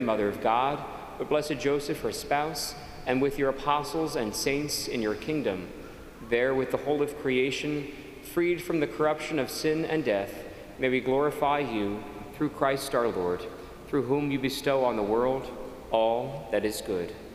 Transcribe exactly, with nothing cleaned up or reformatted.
Mother of God, with blessed Joseph, her spouse, and with your apostles and saints in your kingdom, there with the whole of creation, freed from the corruption of sin and death, may we glorify you through Christ our Lord, through whom you bestow on the world all that is good.